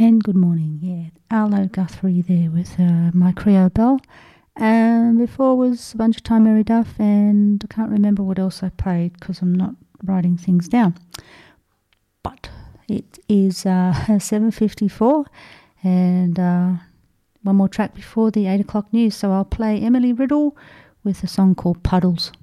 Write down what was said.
And good morning, Arlo Guthrie there with my Creole Bell. And before was a bunch of time Mary Duff, and I can't remember what else I played because I'm not writing things down. But it is 7:54 and one more track before the 8 o'clock news. So I'll play Emily Riddle with a song called Puddles.